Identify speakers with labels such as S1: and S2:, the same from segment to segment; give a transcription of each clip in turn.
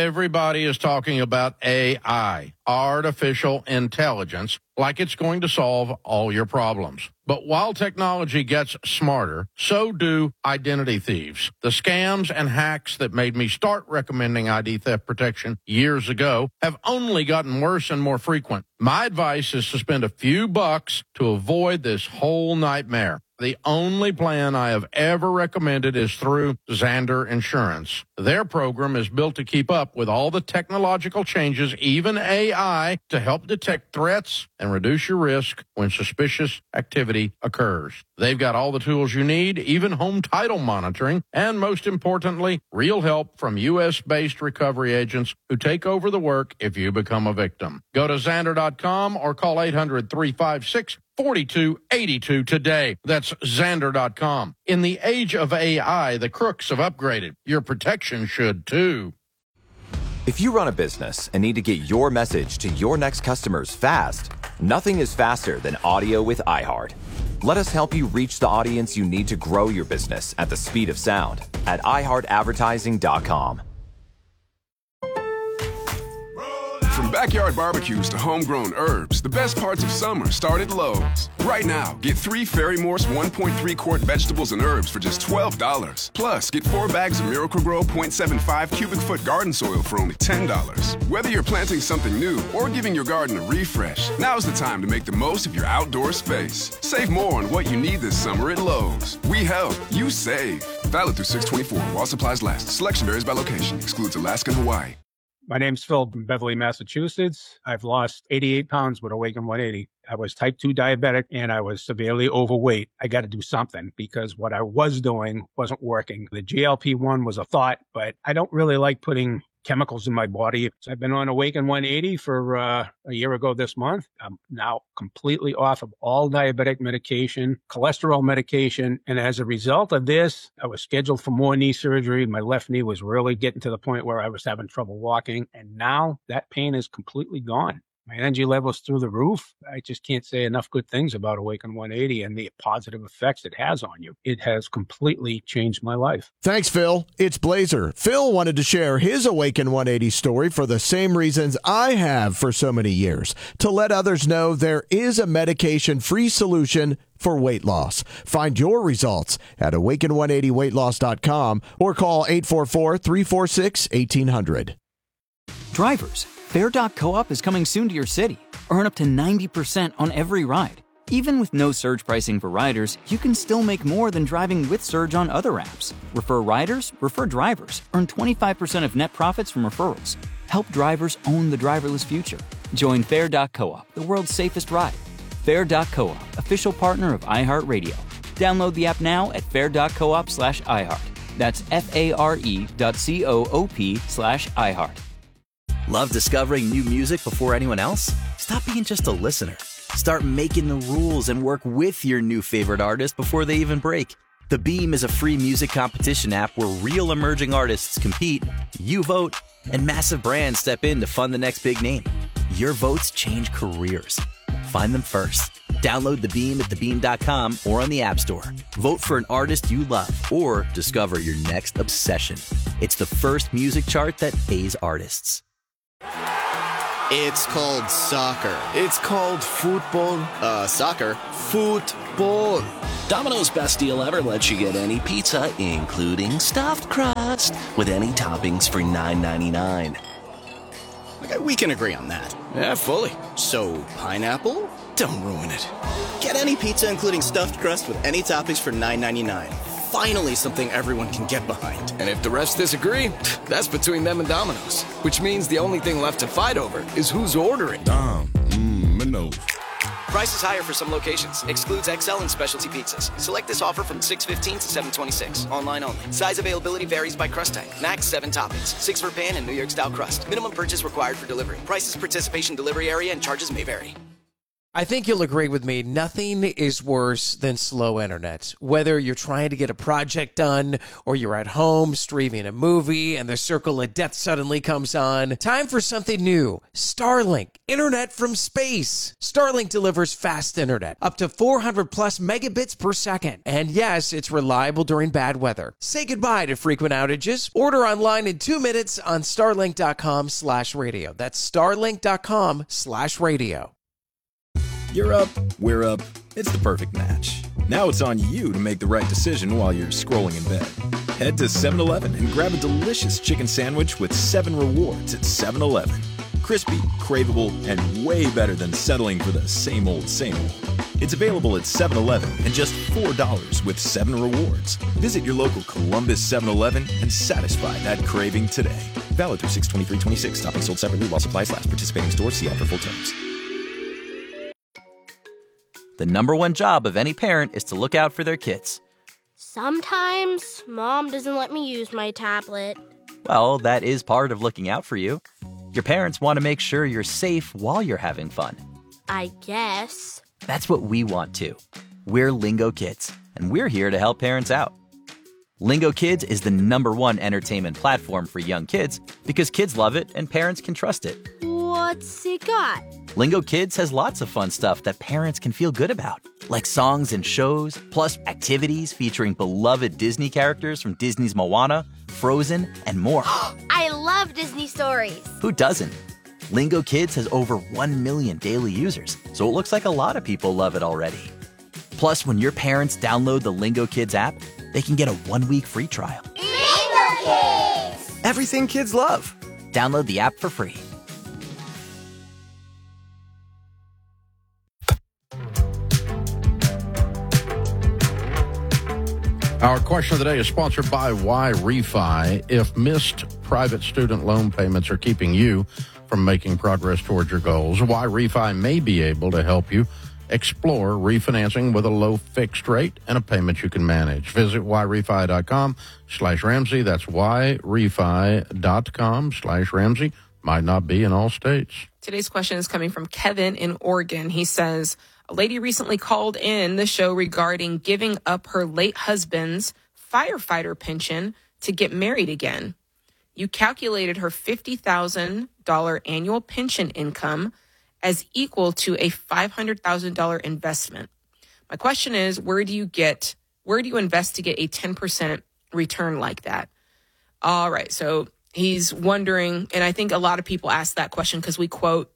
S1: Everybody is talking about AI, artificial intelligence, like it's going to solve all your problems. But while technology gets smarter, so do identity thieves. The scams and hacks that made me start recommending ID theft protection years ago have only gotten worse and more frequent. My advice is to spend a few bucks to avoid this whole nightmare. The only plan I have ever recommended is through Xander Insurance. Their program is built to keep up with all the technological changes, even AI, to help detect threats and reduce your risk when suspicious activity occurs. They've got all the tools you need, even home title monitoring, and most importantly, real help from U.S.-based recovery agents who take over the work if you become a victim. Go to Xander.com or call 800-356-4282 today. That's Xander.com. In the age of AI, the crooks have upgraded. Your protection should too.
S2: If you run a business and need to get your message to your next customers fast, nothing is faster than audio with iHeart. Let us help you reach the audience you need to grow your business at the speed of sound at iHeartAdvertising.com.
S3: From backyard barbecues to homegrown herbs, the best parts of summer start at Lowe's. Right now, get 3 Fairy Morse 1.3-quart vegetables and herbs for just $12. Plus, get 4 bags of Miracle-Gro 0.75 cubic foot garden soil for only $10. Whether you're planting something new or giving your garden a refresh, now's the time to make the most of your outdoor space. Save more on what you need this summer at Lowe's. We help, you save. Valid through 6/24 while supplies last. Selection varies by location. Excludes Alaska and Hawaii.
S4: My name's Phil from Beverly, Massachusetts. I've lost 88 pounds with Awaken 180. I was type 2 diabetic and I was severely overweight. I got to do something because what I was doing wasn't working. The GLP-1 was a thought, but I don't really like putting chemicals in my body. So I've been on Awaken 180 for a year ago this month. I'm now completely off of all diabetic medication, cholesterol medication. And as a result of this, I was scheduled for more knee surgery. My left knee was really getting to the point where I was having trouble walking. And now that pain is completely gone. My energy level's through the roof. I just can't say enough good things about Awaken 180 and the positive effects it has on you. It has completely changed my life.
S5: Thanks, Phil. It's Blazer. Phil wanted to share his Awaken 180 story for the same reasons I have for so many years, to let others know there is a medication-free solution for weight loss. Find your results at awaken180weightloss.com or call 844-346-1800.
S6: Drivers, Fair.coop is coming soon to your city. Earn up to 90% on every ride. Even with no surge pricing for riders, you can still make more than driving with Surge on other apps. Refer riders, refer drivers. Earn 25% of net profits from referrals. Help drivers own the driverless future. Join Fair.coop, the world's safest ride. Fair.coop, official partner of iHeartRadio. Download the app now at fair.coop/iHeart. That's FARE.coop/iHeart.
S7: Love discovering new music before anyone else? Stop being just a listener. Start making the rules and work with your new favorite artist before they even break. The Beam is a free music competition app where real emerging artists compete, you vote, and massive brands step in to fund the next big name. Your votes change careers. Find them first. Download The Beam at thebeam.com or on the App Store. Vote for an artist you love or discover your next obsession. It's the first music chart that pays artists.
S8: It's called soccer.
S9: It's called football.
S8: Soccer.
S9: Football. Domino's best deal ever lets you get any pizza, including stuffed crust, with any toppings for $9.99.
S8: Okay, we can agree on that.
S9: Yeah, fully.
S8: So, pineapple?
S9: Don't ruin it.
S8: Get any pizza, including stuffed crust, with any toppings for $9.99. Finally, something everyone can get behind.
S9: And if the rest disagree, that's between them and Domino's. Which means the only thing left to fight over is who's ordering.
S3: Domino's.
S10: Price is higher for some locations. Excludes XL and specialty pizzas. Select this offer from 6/15 to 7/26. Online only. Size availability varies by crust type. Max 7 toppings. 6 for pan and New York style crust. Minimum purchase required for delivery. Prices, participation, delivery area, and charges may vary.
S11: I think you'll agree with me. Nothing is worse than slow internet. Whether you're trying to get a project done or you're at home streaming a movie and the circle of death suddenly comes on, time for something new. Starlink, internet from space. Starlink delivers fast internet, up to 400 plus megabits per second. And yes, it's reliable during bad weather. Say goodbye to frequent outages. Order online in 2 minutes on starlink.com/radio. That's starlink.com/radio.
S12: You're up, we're up. It's the perfect match. Now it's on you to make the right decision while you're scrolling in bed. Head to 7-Eleven and grab a delicious chicken sandwich with 7 rewards at 7-Eleven. Crispy, craveable, and way better than settling for the same old, same old. It's available at 7-Eleven and just $4 with 7 rewards. Visit your local Columbus 7-Eleven and satisfy that craving today. Valid through 6/23/26. Toppings sold separately while supplies last. Participating stores, see ad for full terms.
S7: The number one job of any parent is to look out for their kids.
S13: Sometimes Mom doesn't let me use my tablet.
S7: Well, that is part of looking out for you. Your parents want to make sure you're safe while you're having fun.
S13: I guess.
S7: That's what we want too. We're Lingo Kids, and we're here to help parents out. Lingo Kids is the number one entertainment platform for young kids because kids love it and parents can trust it.
S13: What's it got?
S7: Lingo Kids has lots of fun stuff that parents can feel good about, like songs and shows, plus activities featuring beloved Disney characters from Disney's Moana, Frozen, and more.
S13: I love Disney stories.
S7: Who doesn't? Lingo Kids has over 1 million daily users, so it looks like a lot of people love it already. Plus, when your parents download the Lingo Kids app, they can get a 1-week free trial.
S13: Lingo Kids!
S7: Everything kids love. Download the app for free.
S1: Our question of the day is sponsored by YRefi. If missed private student loan payments are keeping you from making progress towards your goals, YRefi may be able to help you explore refinancing with a low fixed rate and a payment you can manage. Visit YRefi.com/Ramsey. That's YRefi.com/Ramsey. Might not be in all states.
S14: Today's question is coming from Kevin in Oregon. He says, a lady recently called in the show regarding giving up her late husband's firefighter pension to get married again. You calculated her $50,000 annual pension income as equal to a $500,000 investment. My question is, where do you invest to get a 10% return like that? All right. So he's wondering, and I think a lot of people ask that question because we quote,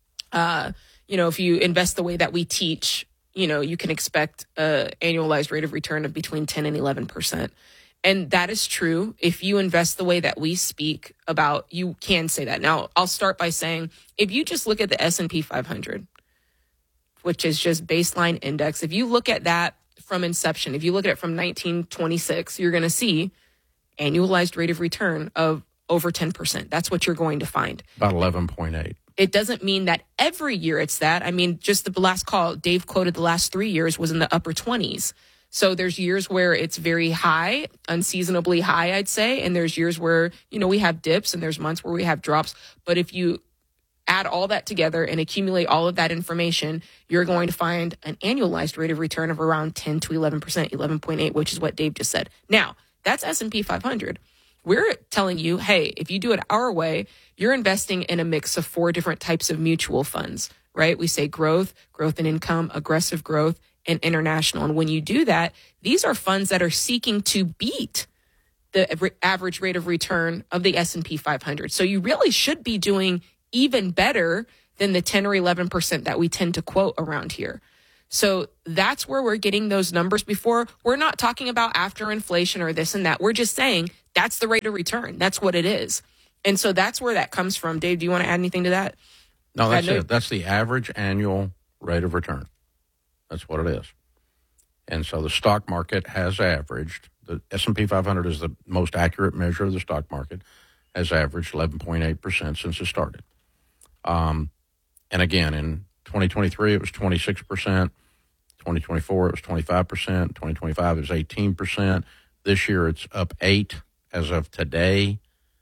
S14: if you invest the way that we teach, you can expect an annualized rate of return of between 10 and 11%. And that is true. If you invest the way that we speak about, you can say that. Now, I'll start by saying, if you just look at the S&P 500, which is just baseline index, if you look at that from inception, if you look at it from 1926, you're going to see annualized rate of return of over 10%. That's what you're going to find.
S1: About 11.8.
S14: It doesn't mean that every year it's that. I mean, just the last call, Dave quoted the last 3 years was in the upper 20s. So there's years where it's very high, unseasonably high, I'd say. And there's years where, we have dips and there's months where we have drops. But if you add all that together and accumulate all of that information, you're going to find an annualized rate of return of around 10 to 11%, 11.8, which is what Dave just said. Now, that's S&P 500. We're telling you, hey, if you do it our way, you're investing in a mix of 4 different types of mutual funds, right? We say growth and income, aggressive growth, and international. And when you do that, these are funds that are seeking to beat the average rate of return of the S&P 500. So you really should be doing even better than the 10 or 11% that we tend to quote around here. So that's where we're getting those numbers before. We're not talking about after inflation or this and that. We're just saying that's the rate of return. That's what it is. And so that's where that comes from. Dave, do you want to add anything to that?
S1: No, that's it. That's the average annual rate of return. That's what it is. And so the stock market has averaged, the S&P 500 is the most accurate measure of the stock market, has averaged 11.8% since it started. And again, in 2023, it was 26%. 2024, it was 25%. 2025, it was 18%. This year, it's up 8% as of today.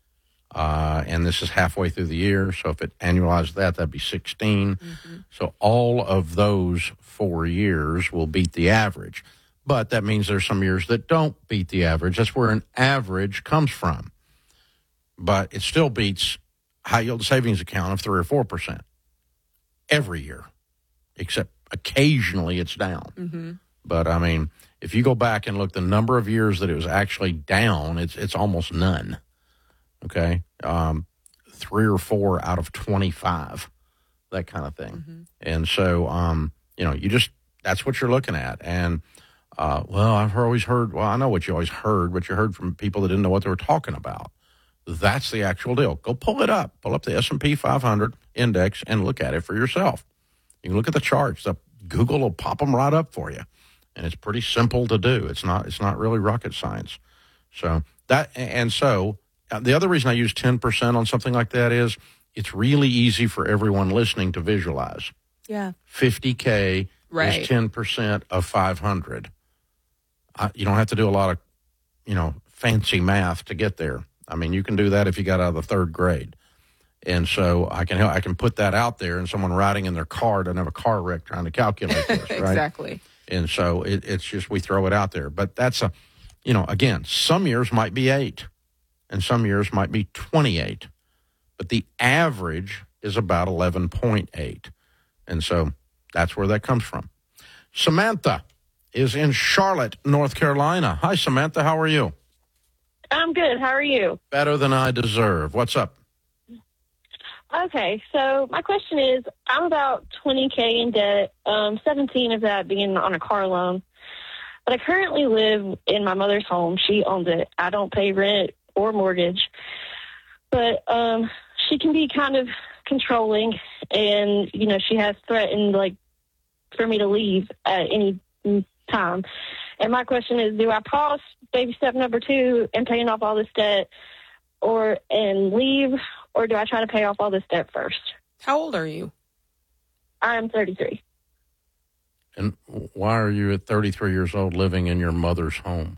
S1: And this is halfway through the year. So if it annualized that'd be 16. So all of those 4 years will beat the average. But that means there's some years that don't beat the average. That's where an average comes from. But it still beats high yield savings account of 3 or 4% every year, except occasionally it's down. But I mean, if you go back and look the number of years that it was actually down, it's almost none. Okay. 3 or 4 out of 25, that kind of thing. And so, that's what you're looking at. And, I've always heard, I know what you always heard, but you heard from people that didn't know what they were talking about. That's the actual deal. Go pull it up. Pull up the S&P 500 index and look at it for yourself. You can look at the charts. Google will pop them right up for you. And it's pretty simple to do. It's not really rocket science. So the other reason I use 10% on something like that is it's really easy for everyone listening to visualize.
S14: Yeah.
S1: 50K is 10% of 500. You don't have to do a lot of, fancy math to get there. I mean, you can do that if you got out of the third grade. And so I can put that out there, and someone riding in their car doesn't have a car wreck trying to calculate this, right?
S14: Exactly.
S1: And so it's just we throw it out there. But that's again, some years might be 8, and some years might be 28. But the average is about 11.8. And so that's where that comes from. Samantha is in Charlotte, North Carolina. Hi, Samantha. How are you?
S15: I'm good. How are you?
S1: Better than I deserve. What's up?
S15: Okay, so my question is, I'm about $20K in debt, 17 of that being on a car loan. But I currently live in my mother's home. She owns it. I don't pay rent or mortgage. But she can be kind of controlling, and, she has threatened, for me to leave at any time. And my question is, do I pause baby step number 2 and paying off all this debt and leave, or do I try to pay off all this debt first?
S14: How old are you?
S15: I am 33.
S1: And why are you at 33 years old living in your mother's home?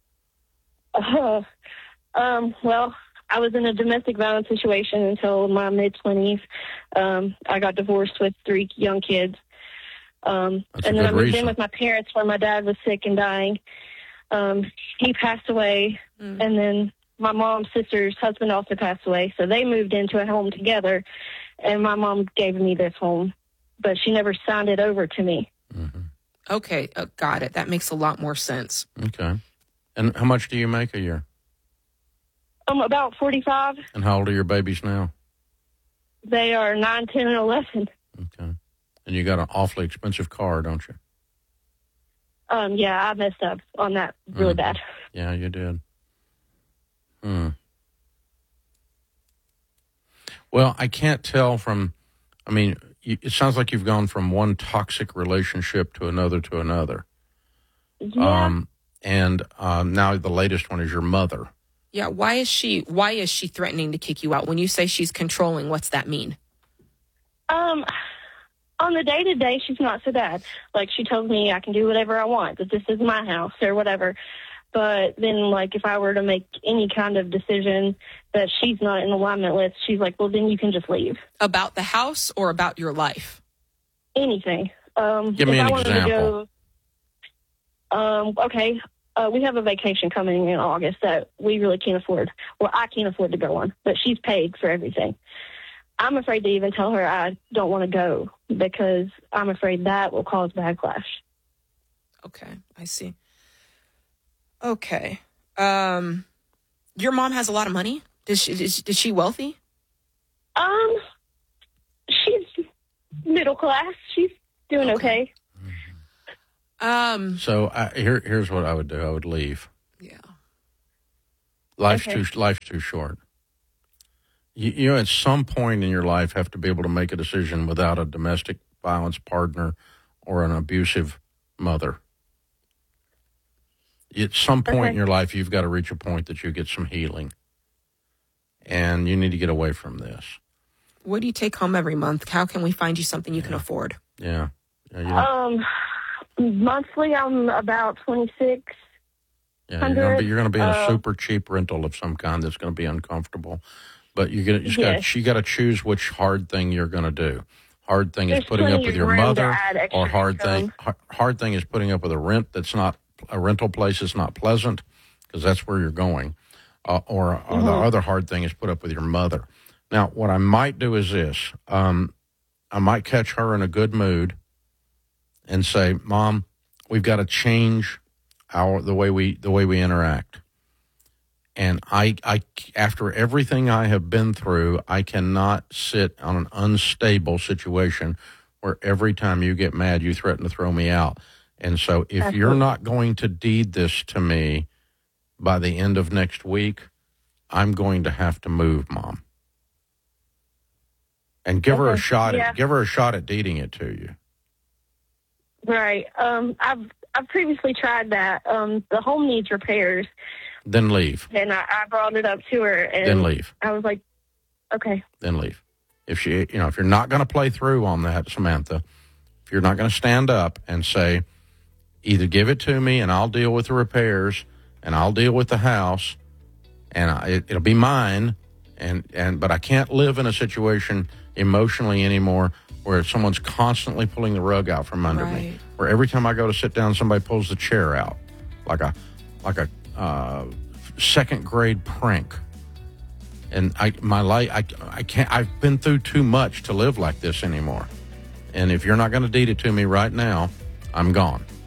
S15: Well, I was in a domestic violence situation until my mid-20s. I got divorced with 3 young kids. And then I moved in with my parents when my dad was sick and dying. He passed away, and then my mom's sister's husband also passed away, so they moved into a home together, and my mom gave me this home, but she never signed it over to me.
S14: Okay, got it. That makes a lot more sense.
S1: Okay. And how much do you make a year?
S15: About 45.
S1: And how old are your babies now?
S15: They are 9, 10, and 11.
S1: Okay. And you got an awfully expensive car, don't you?
S15: Yeah, I messed up on that really bad.
S1: Yeah, you did. Well, I can't tell it sounds like you've gone from one toxic relationship to another.
S15: Yeah.
S1: And now the latest one is your mother.
S14: Yeah, why is she threatening to kick you out? When you say she's controlling, what's that mean?
S15: On the day-to-day, she's not so bad. She tells me I can do whatever I want, that this is my house or whatever. But then, if I were to make any kind of decision that she's not in alignment with, she's like, well, then you can just leave.
S14: About the house or about your life?
S15: Anything.
S1: Give me an example.
S15: Okay. We have a vacation coming in August that we really can't afford. Well, I can't afford to go on, but she's paid for everything. I'm afraid to even tell her I don't want to go because I'm afraid that will cause backlash.
S14: Okay, I see. Okay. Your mom has a lot of money? Is she wealthy?
S15: She's middle class. She's doing okay.
S1: So here's what I would do. I would leave.
S14: Yeah.
S1: Life's too short. You at some point in your life have to be able to make a decision without a domestic violence partner or an abusive mother. At some point in your life, you've got to reach a point that you get some healing. And you need to get away from this.
S14: What do you take home every month? How can we find you something you can afford?
S1: Yeah.
S15: Monthly, I'm about $2,600.
S1: Yeah, you're going to be in a super cheap rental of some kind that's going to be uncomfortable. But you got to choose which hard thing you're going to do. Hard thing is putting up with your mother, or hard thing is putting up with a rent that's not a rental place that's not pleasant, because that's where you're going. Or the other hard thing is put up with your mother. Now, what I might do is this: I might catch her in a good mood and say, "Mom, we've got to change the way we interact." And I after everything I have been through, I cannot sit on an unstable situation where every time you get mad, you threaten to throw me out. And so if you're not going to deed this to me by the end of next week, I'm going to have to move, Mom. And give her a shot at deeding it to you.
S15: Right. I've previously tried that. The home needs repairs.
S1: Then leave.
S15: And I brought it up to her, and
S1: then leave.
S15: I was like, okay.
S1: Then leave. If you're not going to play through on that, Samantha, if you're not going to stand up and say, either give it to me and I'll deal with the repairs and I'll deal with the house and it'll be mine, but I can't live in a situation emotionally anymore where someone's constantly pulling the rug out from under me. Where every time I go to sit down, somebody pulls the chair out like a second grade prank. And I've been through too much to live like this anymore. And if you're not going to deed it to me right now, I'm gone.